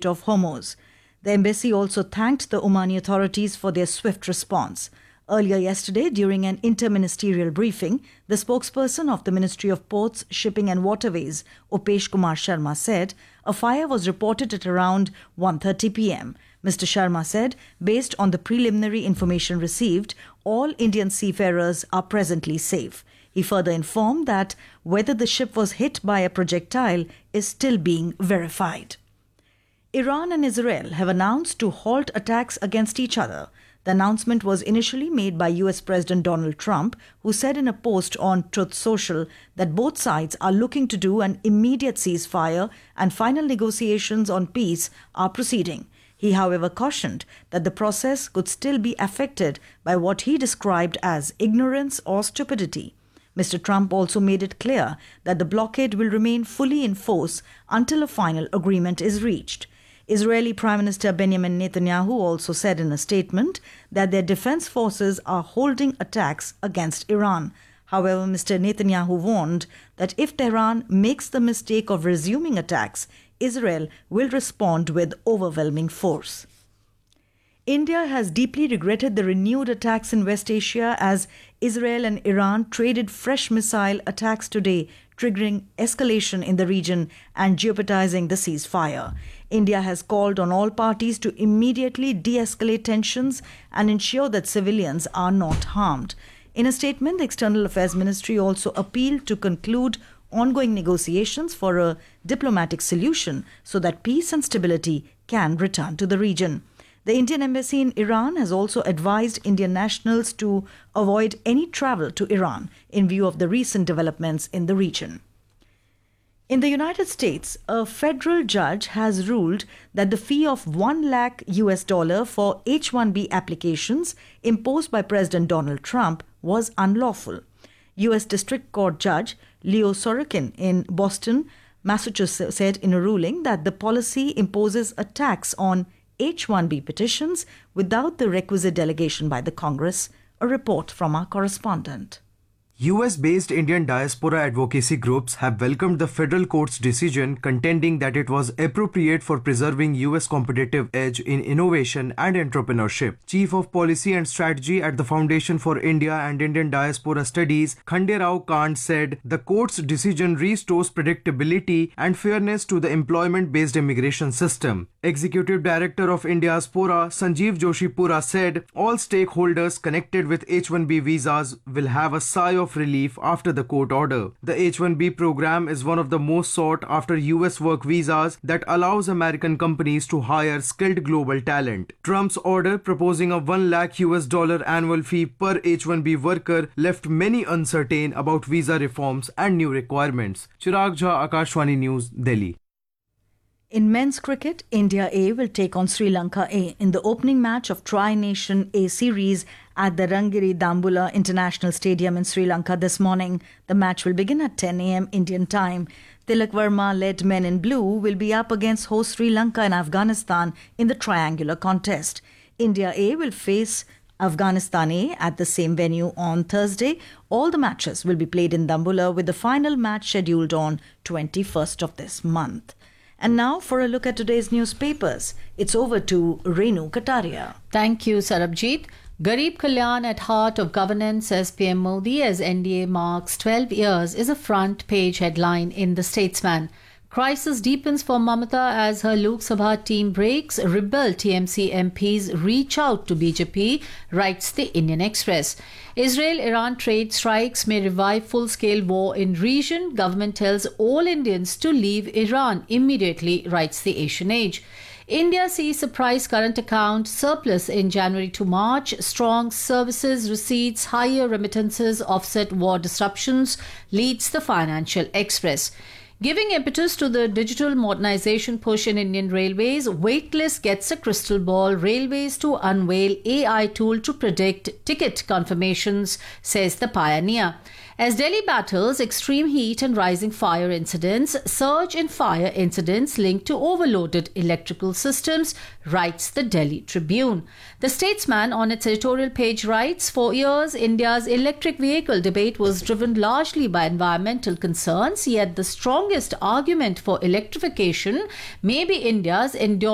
Strait of Hormuz. The embassy also thanked the Omani authorities for their swift response. Earlier yesterday, during an interministerial briefing, the spokesperson of the Ministry of Ports, Shipping and Waterways, Upesh Kumar Sharma, said a fire was reported at around 1:30 p.m. Mr. Sharma said, based on the preliminary information received, all Indian seafarers are presently safe. He further informed that whether the ship was hit by a projectile is still being verified. Iran and Israel have announced to halt attacks against each other. The announcement was initially made by US President Donald Trump, who said in a post on Truth Social that both sides are looking to do an immediate ceasefire and final negotiations on peace are proceeding. He, however, cautioned that the process could still be affected by what he described as ignorance or stupidity. Mr. Trump also made it clear that the blockade will remain fully in force until a final agreement is reached. Israeli Prime Minister Benjamin Netanyahu also said in a statement that their defense forces are holding attacks against Iran. However, Mr. Netanyahu warned that if Tehran makes the mistake of resuming attacks, Israel will respond with overwhelming force. India has deeply regretted the renewed attacks in West Asia as Israel and Iran traded fresh missile attacks today, triggering escalation in the region and jeopardizing the ceasefire. India has called on all parties to immediately de-escalate tensions and ensure that civilians are not harmed. In a statement, the External Affairs Ministry also appealed to conclude ongoing negotiations for a diplomatic solution so that peace and stability can return to the region. The Indian Embassy in Iran has also advised Indian nationals to avoid any travel to Iran in view of the recent developments in the region. In the United States, a federal judge has ruled that the fee of $1 lakh for H-1B applications imposed by President Donald Trump was unlawful. U.S. District Court Judge Leo Sorokin in Boston, Massachusetts, said in a ruling that the policy imposes a tax on H-1B petitions without the requisite delegation by the Congress. A report from our correspondent. US-based Indian diaspora advocacy groups have welcomed the federal court's decision contending that it was appropriate for preserving US competitive edge in innovation and entrepreneurship. Chief of Policy and Strategy at the Foundation for India and Indian Diaspora Studies, Khande Rao Kant, said the court's decision restores predictability and fairness to the employment-based immigration system. Executive Director of Indiaspora, Sanjeev Joshipura, said all stakeholders connected with H-1B visas will have a sigh of relief after the court order. The H-1B program is one of the most sought after US work visas that allows American companies to hire skilled global talent. Trump's order proposing a $1 lakh annual fee per H-1B worker left many uncertain about visa reforms and new requirements. Chirag Jha, Akashvani News, Delhi. In men's cricket, India A will take on Sri Lanka A in the opening match of Tri-Nation A series at the Rangiri Dambula International Stadium in Sri Lanka this morning. The match will begin at 10 a.m. Indian time. Tilak Verma-led men in blue will be up against host Sri Lanka and Afghanistan in the triangular contest. India A will face Afghanistan A at the same venue on Thursday. All the matches will be played in Dambula with the final match scheduled on 21st of this month. And now for a look at today's newspapers. It's over to Renu Kataria. Thank you, Sarabjit. Garib Kalyan at heart of governance, says PM Modi, as NDA marks 12 years, is a front page headline in The Statesman. Crisis deepens for Mamata as her Lok Sabha team breaks. Rebel TMC MPs reach out to BJP, writes the Indian Express. Israel-Iran trade strikes may revive full-scale war in region. Government tells all Indians to leave Iran immediately, writes the Asian Age. India sees surprise current account surplus in January to March. Strong services receipts, higher remittances offset war disruptions, leads the Financial Express. Giving impetus to the digital modernization push in Indian Railways, Waitlist gets a crystal ball. Railways to unveil AI tool to predict ticket confirmations, says the Pioneer. As Delhi battles extreme heat and rising fire incidents, surge in fire incidents linked to overloaded electrical systems, writes the Delhi Tribune. The Statesman on its editorial page writes, for years, India's electric vehicle debate was driven largely by environmental concerns, yet the strongest argument for electrification may be India's enduring